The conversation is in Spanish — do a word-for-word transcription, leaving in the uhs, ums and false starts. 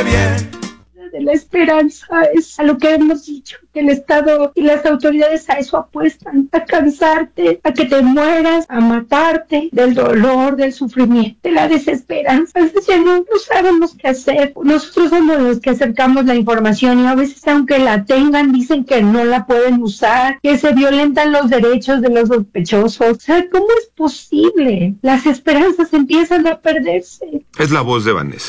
bien. De la esperanza es a lo que hemos dicho, que el Estado y las autoridades a eso apuestan, a cansarte, a que te mueras, a matarte del dolor, del sufrimiento, de la desesperanza. A veces ya no, no sabemos qué hacer. Nosotros somos los que acercamos la información y a veces aunque la tengan dicen que no la pueden usar, que se violentan los derechos de los sospechosos. O sea, ¿cómo es posible? Las esperanzas empiezan a perderse. Es la voz de Vanessa.